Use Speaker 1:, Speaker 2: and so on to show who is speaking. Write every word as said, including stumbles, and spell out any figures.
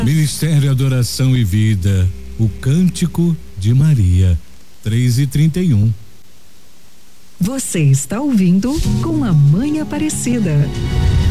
Speaker 1: Ministério Adoração e Vida, o Cântico de Maria, três e trinta e um.
Speaker 2: Você está ouvindo Com a Mãe Aparecida.